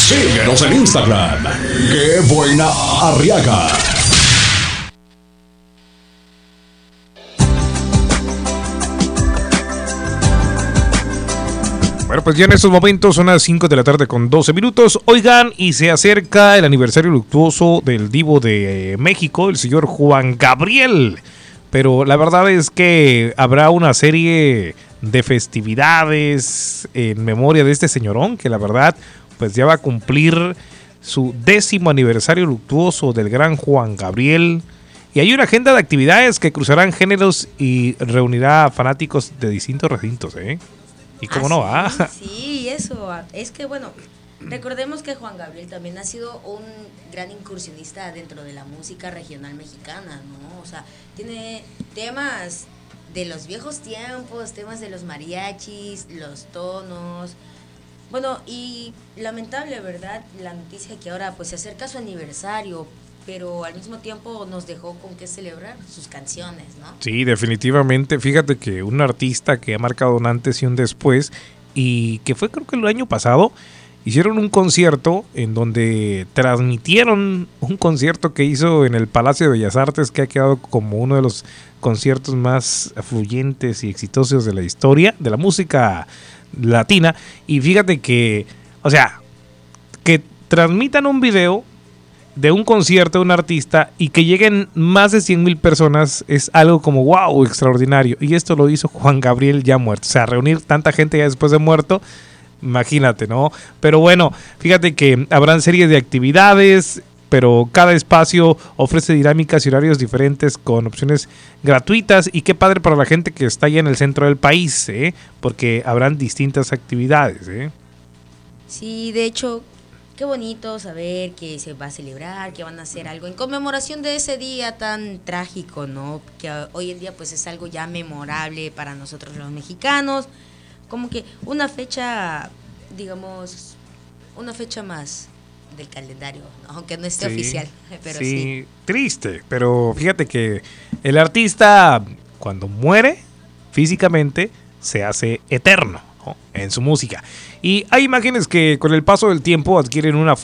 Síguenos en Instagram. ¡Qué buena Arriaga! Bueno, pues ya en estos momentos son las 5 de la tarde con 12 minutos. Oigan, y se acerca el aniversario luctuoso del Divo de México, el señor Juan Gabriel. Pero la verdad es que habrá una serie de festividades en memoria de este señorón, que la verdad pues ya va a cumplir su 10º aniversario luctuoso del gran Juan Gabriel. Y hay una agenda de actividades que cruzarán géneros y reunirá a fanáticos de distintos recintos, ¿eh? ¿Y cómo no va? Sí, eso. Es que, bueno, recordemos que Juan Gabriel también ha sido un gran incursionista dentro de la música regional mexicana, ¿no? O sea, tiene temas de los viejos tiempos, temas de los mariachis, los tonos. Bueno, y lamentable, ¿verdad? La noticia que ahora pues se acerca su aniversario, pero al mismo tiempo nos dejó con qué celebrar sus canciones, ¿no? Sí, definitivamente. Fíjate que un artista que ha marcado un antes y un después, y que fue creo que el año pasado, hicieron un concierto en donde transmitieron un concierto que hizo en el Palacio de Bellas Artes, que ha quedado como uno de los conciertos más afluyentes y exitosos de la historia de la música latina. Y fíjate que, o sea, que transmitan un video de un concierto de un artista y que lleguen más de 100,000 personas es algo como wow, extraordinario. Y esto lo hizo Juan Gabriel ya muerto. O sea, reunir tanta gente ya después de muerto, imagínate, ¿no? Pero bueno, fíjate que habrán series de actividades, pero cada espacio ofrece dinámicas y horarios diferentes con opciones gratuitas. Y qué padre para la gente que está allá en el centro del país, ¿eh? Porque habrán distintas actividades, ¿eh? Sí, de hecho, qué bonito saber que se va a celebrar, que van a hacer algo en conmemoración de ese día tan trágico, ¿no? Que hoy en día pues es algo ya memorable para nosotros los mexicanos, como que una fecha, digamos, una fecha más del calendario, ¿no? Aunque no esté oficial, pero sí. Triste, pero fíjate que el artista cuando muere físicamente se hace eterno, ¿no? En su música. Y hay imágenes que con el paso del tiempo adquieren una